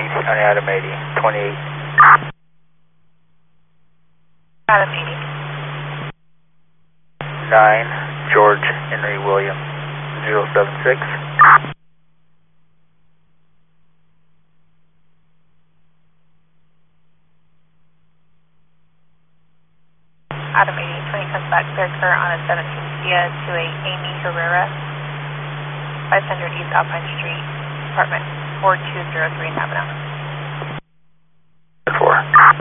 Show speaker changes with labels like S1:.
S1: County Adam 80, 28.
S2: Adam 80.
S1: 9, George Henry William, 076.
S2: Adam 80, 20 comes back, clear current on a 17 via to a Amy Herrera, 500 East Alpine Street, apartment 4203 in Avenel.
S1: 4.